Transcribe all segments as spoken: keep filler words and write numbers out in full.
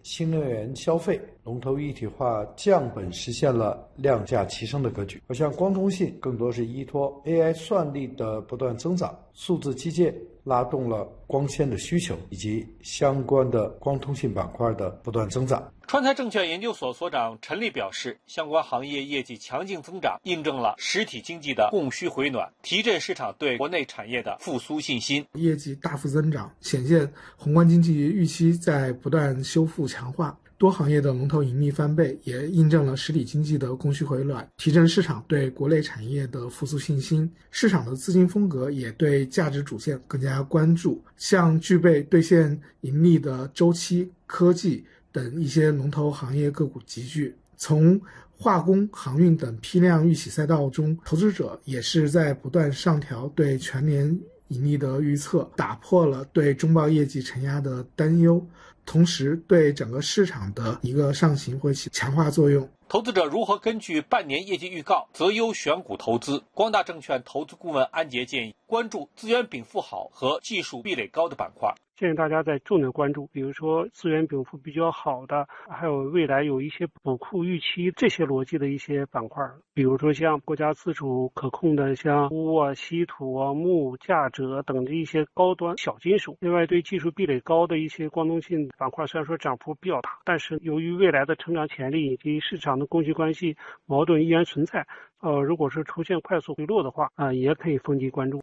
新能源消费、龙头一体化降本实现了量价齐升的格局。而像光通信更多是依托 A I 算力的不断增长，数字基建拉动了光纤的需求，以及相关的光通信板块的不断增长。 川财证券研究所所长陈立表示，相关行业业绩强劲增长，印证了实体经济的供需回暖，提振市场对国内产业的复苏信心。 业绩大幅增长，显现宏观经济预期在不断修复强化。多行业的龙头盈利翻倍，也印证了实体经济的供需回暖，提振市场对国内产业的复苏信心。市场的资金风格也对价值主线更加关注，像具备兑现盈利的周期、科技等一些龙头行业个股集聚。从化工、航运等批量预期赛道中，投资者也是在不断上调对全年盈利的预测，打破了对中报业绩承压的担忧，同时对整个市场的一个上行会起强化作用。 投资者如何根据半年业绩预告择优选股投资？光大证券投资顾问安杰建议关注资源禀赋好和技术壁垒高的板块。 建议大家在重点关注，比如说资源禀赋比较好的，还有未来有一些补库预期这些逻辑的一些板块，比如说像国家自主可控的像钨啊、稀土啊、钼、价锗等的一些高端小金属。另外，对技术壁垒高的一些光通信板块，虽然说涨幅比较大，但是由于未来的成长潜力以及市场的供需关系矛盾依然存在，呃，如果是出现快速回落的话，啊、呃，也可以逢低关注。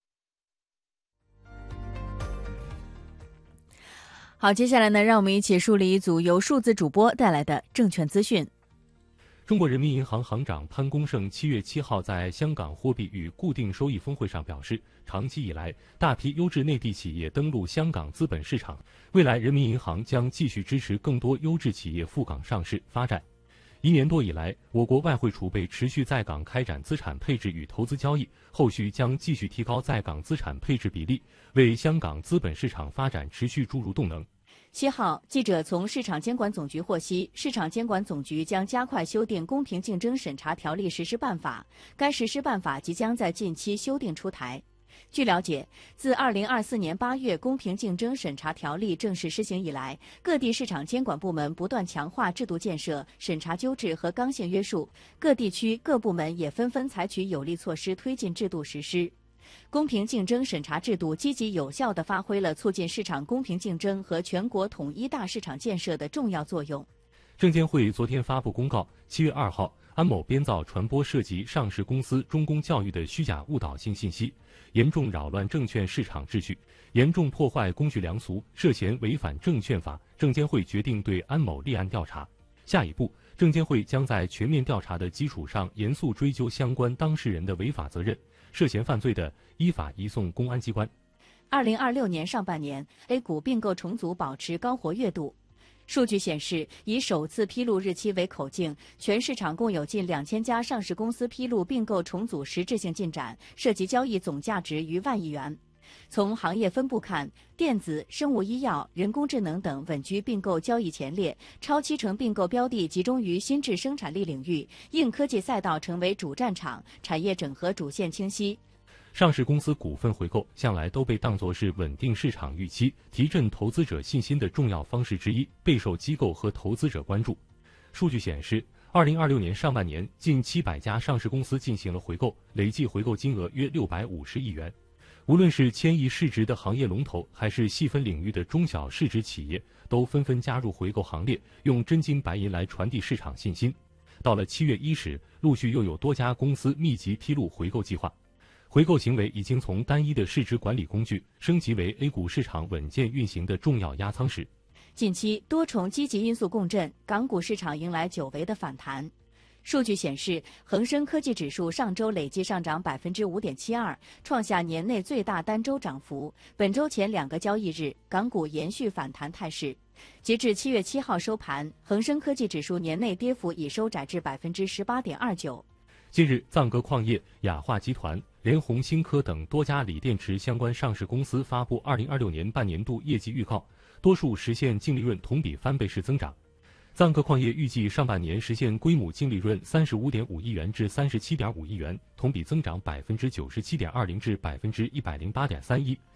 好，接下来呢，让我们一起梳理一组由数字主播带来的证券资讯。 中国人民银行行长潘功胜七月七号在香港货币与固定收益峰会上表示，长期以来，大批优质内地企业登陆香港资本市场，未来人民银行将继续支持更多优质企业赴港上市发展。一年多以来，我国外汇储备持续在港开展资产配置与投资交易，后续将继续提高在港资产配置比例，为香港资本市场发展持续注入动能。 七号，记者从市场监管总局获悉，市场监管总局将加快修订《公平竞争审查条例实施办法》，该实施办法即将在近期修订出台。据了解，自二零二四年八月公平竞争审查条例正式施行以来，各地市场监管部门不断强化制度建设、审查纠治和刚性约束，各地区各部门也纷纷采取有力措施推进制度实施。公平竞争审查制度积极有效地发挥了促进市场公平竞争和全国统一大市场建设的重要作用。 证监会昨天发布公告，七月二号，安某编造传播涉及上市公司中公教育的虚假误导性信息，严重扰乱证券市场秩序，严重破坏公序良俗，涉嫌违反证券法。证监会决定对安某立案调查。下一步，证监会将在全面调查的基础上，严肃追究相关当事人的违法责任，涉嫌犯罪的，依法移送公安机关。 二零二六年上半年 ，A 股并购重组保持高活跃度。数据显示，以首次披露日期为口径，全市场共有近两千家上市公司披露并购重组实质性进展，涉及交易总价值逾万亿元。从行业分布看，电子、生物医药、人工智能等稳居并购交易前列，超七成并购标的集中于新质生产力领域，硬科技赛道成为主战场，产业整合主线清晰。 上市公司股份回购向来都被当作是稳定市场预期、提振投资者信心的重要方式之一，备受机构和投资者关注。数据显示，二零二六年上半年，近七百家上市公司进行了回购，累计回购金额约六百五十亿元。无论是千亿市值的行业龙头，还是细分领域的中小市值企业，都纷纷加入回购行列，用真金白银来传递市场信心。到了七月一时，陆续又有多家公司密集披露回购计划。回购行为已经从单一的市值管理工具升级为 A 股市场稳健运行的重要压舱石。 近期多重积极因素共振，港股市场迎来久违的反弹。数据显示，恒生科技指数上周累计上涨百分之五点七二，创下年内最大单周涨幅。本周前两个交易日，港股延续反弹态势。截至七月七号收盘，恒生科技指数年内跌幅已收窄至百分之十八点二九。 近日，藏格矿业、雅化集团、联宏新科等多家锂电池相关上市公司发布二零二六年半年度业绩预告，多数实现净利润同比翻倍式增长。藏格矿业预计上半年实现规模净利润三十五点五亿元至三十七点五亿元，同比增长百分之九十七点二零至百分之一百零八点三一。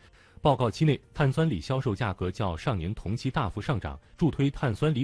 报告期内，碳酸锂销售价格较上年同期大幅上涨，助推碳酸锂